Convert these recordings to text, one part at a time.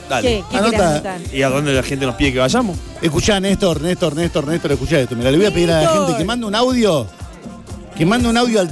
Dale. ¿Qué querés anotar? ¿Y a dónde la gente nos pide que vayamos? Escuchá, Néstor, escuchá esto. Mira, le voy a pedir a la gente que mande un audio. Que mande un audio al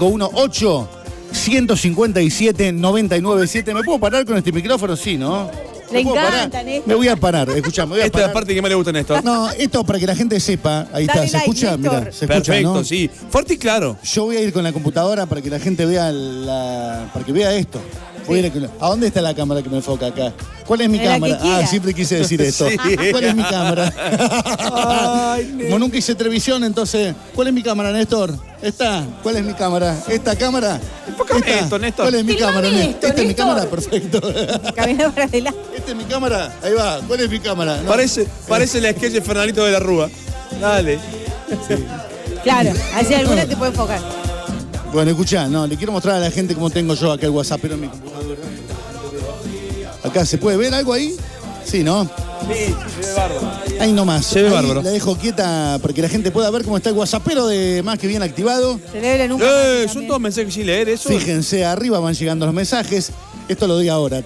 351-8-157-997. ¿Me puedo parar con este micrófono? Sí, ¿no? Le encanta, Néstor. Me voy a parar, escuchame. Esta es la parte que más le gusta a Néstor. No, esto para que la gente sepa. Ahí Dale está, ¿se like, escucha? Néstor. Mira, se escucha, Perfecto, ¿no? sí. Fuerte y claro. Yo voy a ir con la computadora para que la gente vea para que vea esto. Voy a ir ¿A dónde está la cámara que me enfoca acá? ¿Cuál es mi En la cámara? que quiera. Siempre quise decir esto. Sí. ¿Cuál es mi cámara? Como nunca hice televisión, entonces, ¿cuál es mi cámara, Néstor? ¿Esta? ¿Cuál es mi cámara? ¿Esta cámara? Enfócame esto, Néstor. ¿Cuál es mi Filmame cámara, esto, Néstor? ¿Esta es mi Néstor. cámara? Perfecto. Camina para adelante. ¿Esta es mi cámara? Ahí va. ¿Cuál es mi cámara? No. Parece la sketch de Fernandito de la Rúa. Dale. Claro, así alguna te puede enfocar. Bueno, escuchá, le quiero mostrar a la gente cómo tengo yo acá el WhatsApp, pero en mi computadora. Acá, ¿se puede ver algo ahí? Sí, ¿no? Sí, se ve bárbaro. Ahí nomás. Se ve Ahí bárbaro. la dejo quieta para que la gente pueda ver cómo está el WhatsAppero de Más que Bien activado. Celebra nunca. Son todos mensajes sin leer, eso. Fíjense, arriba van llegando los mensajes. Esto lo doy ahora.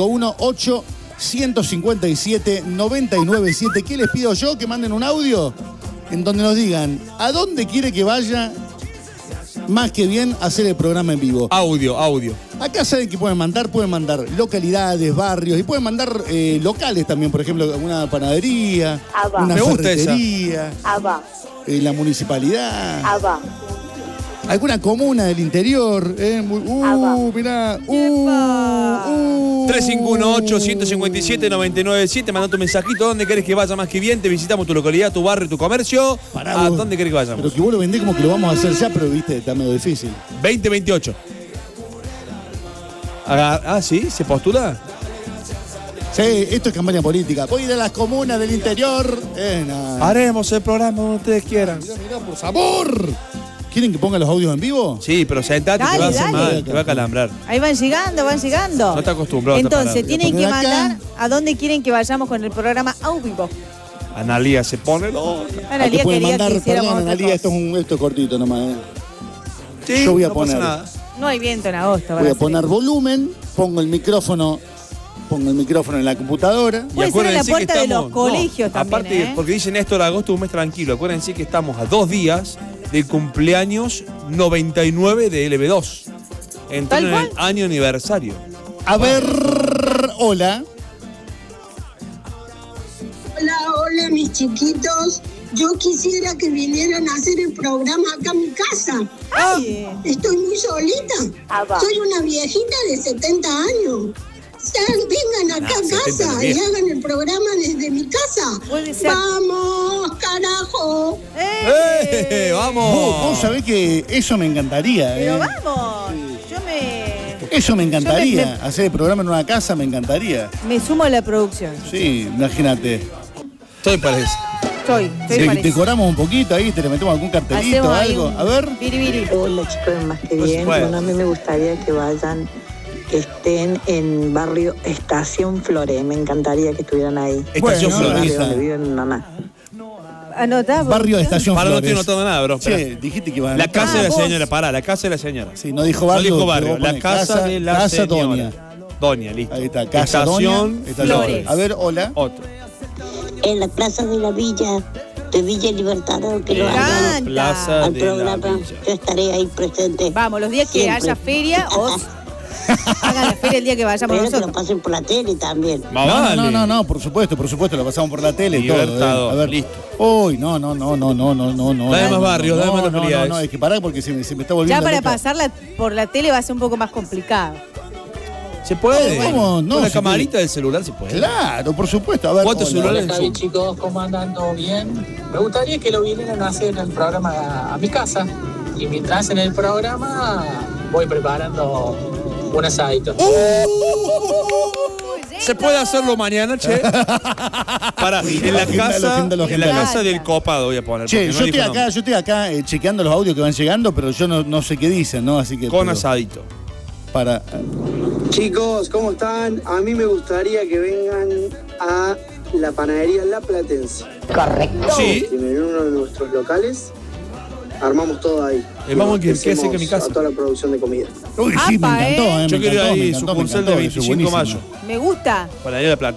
351-8-157-997. ¿Qué les pido yo? Que manden un audio en donde nos digan a dónde quiere que vaya Más que Bien a hacer el programa en vivo. Audio. Acá saben que pueden mandar localidades, barrios y pueden mandar locales también, por ejemplo, una panadería, una Me gusta ferretería, la municipalidad, alguna comuna del interior. Mirá. 351-8-157-997. Manda tu mensajito. ¿Dónde querés que vaya Más que Bien? Te visitamos tu localidad, tu barrio, tu comercio. Pará, ¿A vos. dónde querés que vayamos? Pero que vos lo vendés como que lo vamos a hacer ya, pero viste, está medio difícil. 2028. ¿Sí? ¿Se postula? Sí, esto es campaña política. Voy a ir a las comunas del interior. No. Haremos el programa donde ustedes quieran. Mirá, por favor. ¿Quieren que ponga los audios en vivo? Sí, pero sentate, Dale, te va a hacer dale. mal, te va a calambrar. Ahí van llegando. No está acostumbrado a estar Entonces, parado. tienen Voy que a poner acá. mandar a dónde quieren que vayamos con el programa au vivo. Analía se pone loca. Analía pueden quería mandar, que hiciéramos perdón, otra Analía, cosa. esto es cortito nomás. Sí, Yo voy a no pasa poner. nada. No hay viento en agosto. Voy a poner volumen, pongo el micrófono en la computadora. Y Puede ser en la acuérdense que puerta de los colegios también, Aparte, ¿eh? porque dice Néstor, agosto es un mes tranquilo. Acuérdense que estamos a 2 días del cumpleaños 99 de LB2. Entrando en el año aniversario. A ver, hola. Hola, mis chiquitos. Yo quisiera que vinieran a hacer el programa acá en mi casa. Ay, Estoy muy solita. Soy una viejita de 70 años. Vengan acá a 70 casa y vieja. hagan el programa desde mi casa. puede ser. ¡Vamos, carajo! ¡Vamos! Vos sabés que eso me encantaría. Pero vamos. Eso me encantaría. Hacer el programa en una casa me encantaría. Me sumo a la producción. Sí, imagínate. Estoy para eso. Estoy Te para eso. decoramos un poquito ahí, te le metemos algún cartelito, Hacemos ahí algo. un A ver. biribiri. Hola chicos de Más que No se Bien. puede. Bueno, a mí me gustaría que vayan, que estén en barrio Estación Flores. Me encantaría que estuvieran ahí. Estación Bueno, El Flores. barrio Floresta. donde vive mi mamá. Anotá. Barrio de Estación Para, no estoy Flores. notando nada, bro. Che, Espera. dijiste que iba a La casa de la vos. señora, pará, la casa de la señora. Sí, no dijo barrio. No dijo pero barrio, vos la ponés casa de la casa señora. Doña. Doña, listo. Ahí está, casa Estación Doña. Flores. A ver, hola. Otro. En la plaza de la villa, de Villa Libertador, que lo Me hagan encanta. Plaza al de la programa. Villa. Yo estaré ahí presente. Vamos, los días que Siempre. haya feria, hagan la feria el día que vayamos Espero que lo nosotros. pasen por la tele también. Más vale. No, por supuesto, lo pasamos por la tele y todo. Libertador, A ver. listo. Uy, no. Dame más barrios, dame más localidades. No, es que pará porque se me está volviendo Ya para loca. pasarla por la tele va a ser un poco más complicado. ¿Se puede? ¿Cómo? No, Con la se camarita del celular se puede. Claro, por supuesto. A ver, ¿Cuántos hola. celulares? Hola chicos, ¿cómo andan? ¿Todo bien? Me gustaría que lo vinieran a hacer el programa a mi casa. Y mientras hacen el programa, voy preparando un asadito. ¿Se puede hacerlo mañana, che? Para, en la Agendalo. casa del copado voy a poner. Che, porque yo no dijo estoy acá chequeando los audios que van llegando, pero yo no sé qué dicen, ¿no? Así que. nombre. Con pero asadito. Para. Chicos, ¿cómo están? A mí me gustaría que vengan a la panadería La Platense. Sí. En uno de nuestros locales, armamos todo ahí. Vamos, que Hacemos hace que mi casa. a toda la producción de comida. Uy, sí, me Apa, encantó, ¿eh? Yo me quiero encantó, ahí me encantó, sucursal me de encantó, eso es 25 de buenísimo. mayo. Me gusta. Para ir a la plata.